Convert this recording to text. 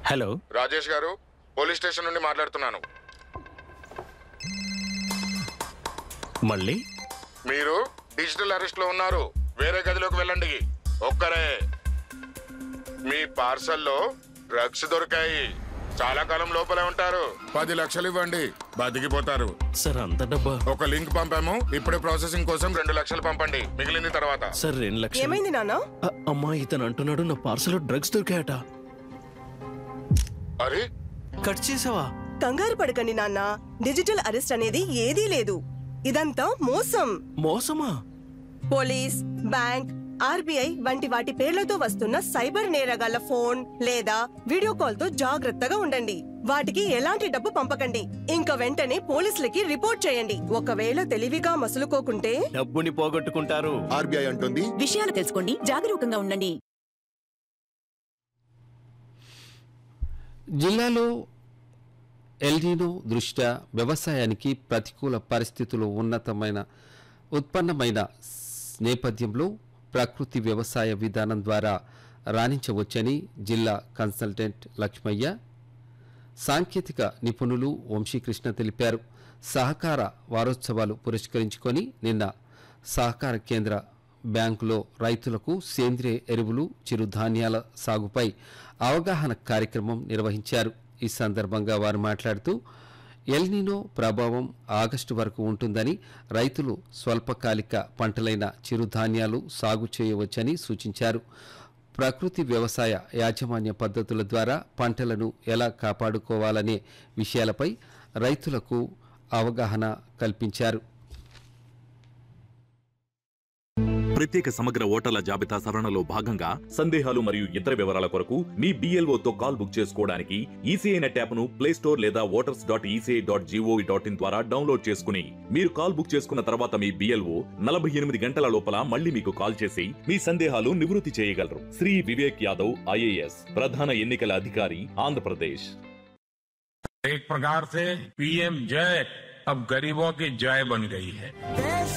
Hello Rajesh గారు, police station నుండి మాట్లాడుతున్నాను. మళ్ళీ మీరు డిజిటల్ అరెస్ట్ లో ఉన్నారు. వేరే గదిలోకి వెళ్ళండి. ఒక్కరే. మీ పార్సల్లో డ్రగ్స్ దొరికాయి. చాలా కాలం లోపలే ఉంటారు. 10 లక్షలు ఇవ్వండి, బతికిపోతారు. సార్ అంత డబ్బా? ఒక లింక్ పంపాము, ఇప్పుడే ప్రాసెసింగ్ కోసం 2 లక్షలు పంపండి, మిగిలింది తర్వాత. సార్ 2 లక్షలు. ఏమైంది నాన్న? అమ్మా, ఇతను అంటున్నాడు నా పార్సల్ డ్రగ్స్ దొరికాయట. అరే, కట్ చేసావా? కంగారు పడకండి నాన్న, డిజిటల్ అరెస్ట్ అనేది ఏదీ లేదు. ఇదంతా మోసం. మోసమా? పోలీస్, బ్యాంక్, ఆర్బీఐ వంటి వాటి పేర్లతో వస్తున్న సైబర్ నేరగాళ్ల ఫోన్ లేదా వీడియో కాల్ తో జాగ్రత్తగా ఉండండి. వాటికి ఎలాంటి డబ్బు పంపకండి. ఇంకా వెంటనే పోలీసులకి రిపోర్ట్ చేయండి. ఒకవేళ తెలివిగా మసులుకోకుంటే డబ్బుని పోగొట్టుకుంటారు. ఆర్బీఐ అంటుంది, విషయాలు తెలుసుకోండి, జాగరూకంగా ఉండండి. జిల్లాలో ఎల్నినో దృష్ట్యా వ్యవసాయానికి ప్రతికూల పరిస్థితులు ఉత్పన్నమైన నేపథ్యంలో ప్రకృతి వ్యవసాయ విధానం ద్వారా రాణించవచ్చని జిల్లా కన్సల్టెంట్ లక్ష్మయ్య, సాంకేతిక నిపుణులు వంశీకృష్ణ తెలిపారు. సహకార వారోత్సవాలు పురస్కరించుకొని నిన్న సహకార కేంద్ర బ్యాంకులో రైతులకు సేంద్రియ ఎరువులు, చిరుధాన్యాల సాగుపై అవగాహన కార్యక్రమం నిర్వహించారు. ఈ సందర్భంగా వారు మాట్లాడుతూ ఎల్నినో ప్రభావం ఆగస్టు వరకు ఉంటుందని, రైతులు స్వల్పకాలిక పంటలైన చిరుధాన్యాలు సాగు చేయవచ్చని సూచించారు. ప్రకృతి వ్యవసాయ యాజమాన్య పద్ధతుల ద్వారా పంటలను ఎలా కాపాడుకోవాలనే విషయాలపై రైతులకు అవగాహన కల్పించారు. ప్రత్యేక సమగ్ర ఓటర్ల జాబితా సవరణలో భాగంగా సందేహాలు మరియు ఇతర వివరాల కొరకు మీ BLOతో కాల్ బుక్ చేసుకోవడానికి ఈసీఐ నెట్ యాప్ను ప్లేస్టోర్ లేదా voters.eci.gov.in ద్వారా డౌన్లోడ్ చేసుకుని మీరు కాల్ బుక్ చేసుకున్న తర్వాత మీ BLO 48 గంటల లోపల మళ్ళీ మీకు కాల్ చేసి మీ సందేహాలు నివృత్తి చేయగలరు. శ్రీ వివేక్ యాదవ్ IAS, ప్రధాన ఎన్నికల అధికారి, ఆంధ్రప్రదేశ్. एक प्रकार से PM जय अब गरीबों की जय बन गई है.